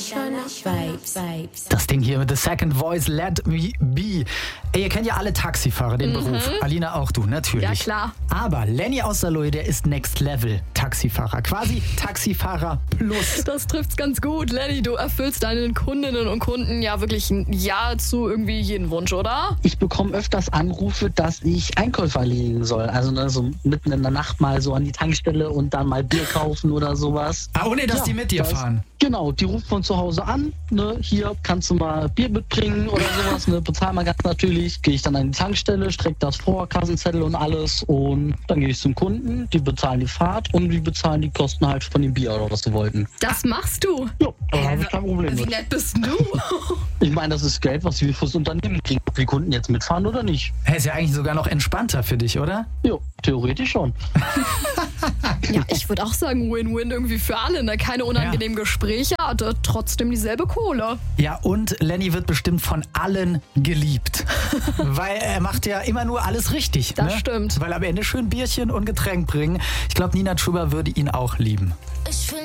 Das Ding hier mit The Second Voice, Let Me Be. Ey, ihr kennt ja alle Taxifahrer, den Beruf. Alina, auch du, natürlich. Ja, klar. Aber Lenny aus Saloy, der ist Next Level Taxifahrer. Quasi Taxifahrer Plus. Das trifft's ganz gut, Lenny. Du erfüllst deinen Kundinnen und Kunden ja wirklich ein Ja zu irgendwie jeden Wunsch, oder? Ich bekomme öfters Anrufe, dass ich Einkäufe erledigen soll. Also so mitten in der Nacht mal so an die Tankstelle und dann mal Bier kaufen oder sowas. Ah, ohne dass die mit dir fahren. Genau, die ruft von zu Hause an, ne, hier kannst du mal Bier mitbringen oder sowas, ne, bezahl mal ganz natürlich. Gehe ich dann an die Tankstelle, strecke das vor, Kassenzettel und alles und dann gehe ich zum Kunden, die bezahlen die Fahrt und die bezahlen die Kosten halt von dem Bier oder was sie wollten. Das machst du? Ja, da habe ich kein Problem Wie mit. nett bist du? Ich meine, das ist Geld, was wir fürs Unternehmen kriegen, ob die Kunden jetzt mitfahren oder nicht. Hey, ist ja eigentlich sogar noch entspannter für dich, oder? Ja, theoretisch schon. Ja, ich würde auch sagen, Win-Win irgendwie für alle. Ne? Keine unangenehmen Gespräche, aber trotzdem dieselbe Kohle. Ja, und Lenny wird bestimmt von allen geliebt. Weil er macht ja immer nur alles richtig. Das stimmt. Weil am Ende schön Bierchen und Getränk bringen. Ich glaube, Nina Chuba würde ihn auch lieben. Ich will